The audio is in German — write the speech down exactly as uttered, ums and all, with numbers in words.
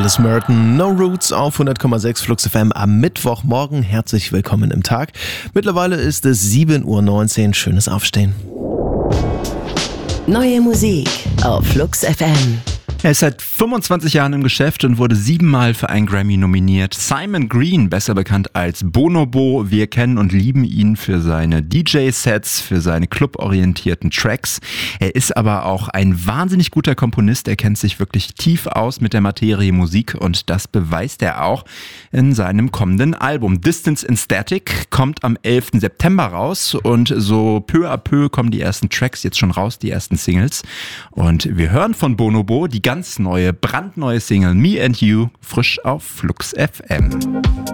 Alice Merton, No Roots auf hundert Komma sechs Flux F M am Mittwochmorgen. Herzlich willkommen im Tag. Mittlerweile ist es sieben Uhr neunzehn. Schönes Aufstehen. Neue Musik auf Flux F M. Er ist seit fünfundzwanzig Jahren im Geschäft und wurde siebenmal für einen Grammy nominiert. Simon Green, besser bekannt als Bonobo. Wir kennen und lieben ihn für seine D J-Sets, für seine cluborientierten Tracks. Er ist aber auch ein wahnsinnig guter Komponist. Er kennt sich wirklich tief aus mit der Materie Musik und das beweist er auch in seinem kommenden Album. Distance in Static kommt am elften September raus und so peu à peu kommen die ersten Tracks jetzt schon raus, die ersten Singles. Und wir hören von Bonobo die ganz neue, brandneue Single Me and You, frisch auf Flux F M.